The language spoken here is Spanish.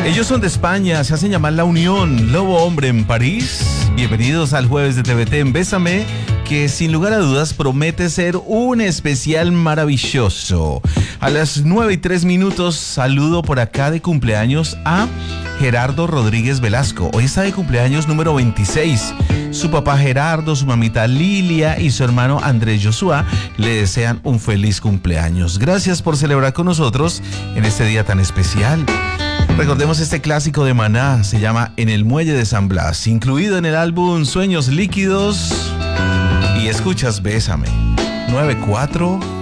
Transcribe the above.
Ellos son de España, se hacen llamar La Unión, Lobo Hombre en París. Bienvenidos al jueves de TVT en Bésame, que sin lugar a dudas promete ser un especial maravilloso. A las 9:03 saludo por acá de cumpleaños a Gerardo Rodríguez Velasco. Hoy está de cumpleaños número 26. Su papá Gerardo, su mamita Lilia y su hermano Andrés Joshua le desean un feliz cumpleaños. Gracias por celebrar con nosotros en este día tan especial. Recordemos este clásico de Maná, se llama En el Muelle de San Blas, incluido en el álbum Sueños Líquidos. Y escuchas Bésame. 94